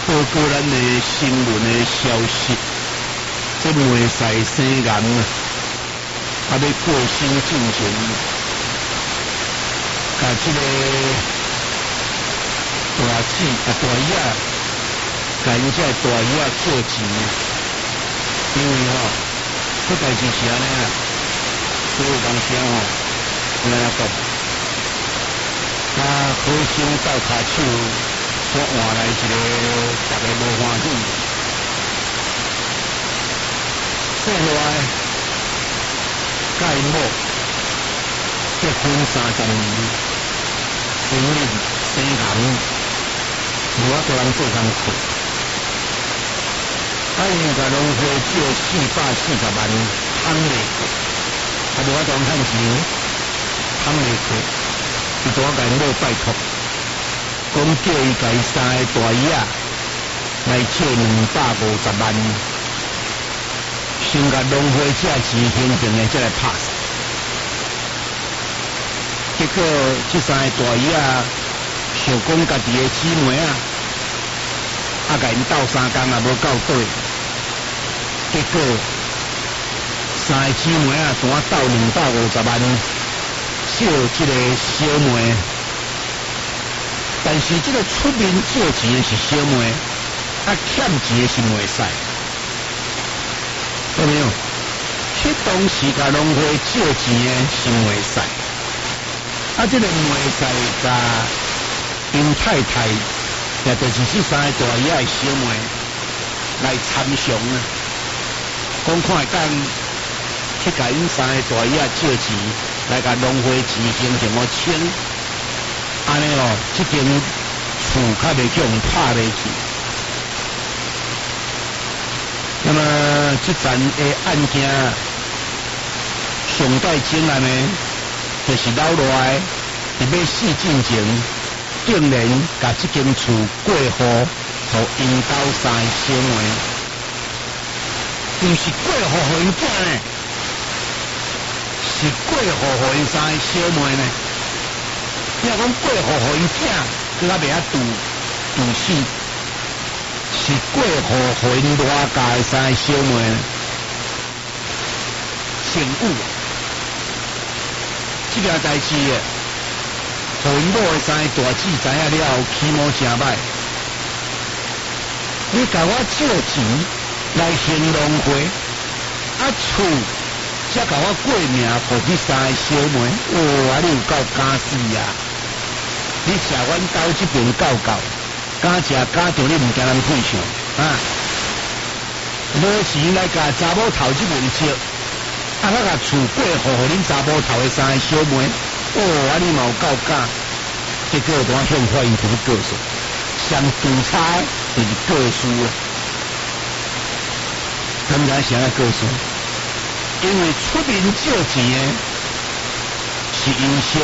报告咱的新闻的消息，这梅赛生癌啊，要过身进前，甲这个大爷，甲因这大爷借钱，因为这代志是安尼啊，所有当时有安尼讲，好心倒骹手。我换来一个大家无欢喜，说落来，甲因某结婚30年，婚姻生癌，无法度人做工课，因甲农会借440万摊袂过，无法度趁钱，摊袂过，伊就甲因某拜托。讲叫伊家3个大爷来借250万，先甲农会借钱形成的再来拍死。结果这3个大爷想讲家己的姊妹甲因斗3工也无够对，结果3个姊妹单斗250万，借这个小妹。但是这个出面借钱的是小妹，欠钱的是梅赛，有没有？迄当时甲农会借钱的是梅赛，这个梅赛甲因太太，也就是这3个大爷的小妹来参详啊，讲看敢去甲因3个大爷借钱，来甲农会钱形成我签。安尼这间厝较袂叫人拍落去。那么这阵的案件上带惊人的，就是老赖伫要死进前，竟然甲这间厝过户，互因兜3个小妹，毋是过户互因囝呢，是过户互因3个小妹呢。你若讲过户互因囝，佮较袂晓赌死，是过户互因偌家的3个小妹醒悟，这件代志互因某的3个大姊知影了后，起毛真歹。你甲我借钱来行农会，厝才甲我过命，互迄3个小妹，你有够敢死啊！你食阮兜这边够，敢食敢着你毋惊人退上无钱来甲查某头这边借，我甲厝过户互恁查某头的3个小妹，你嘛有够敢！结果我向法院提出告诉，上赌差就是告诉刚才想要告诉，因为出面借钱的是因小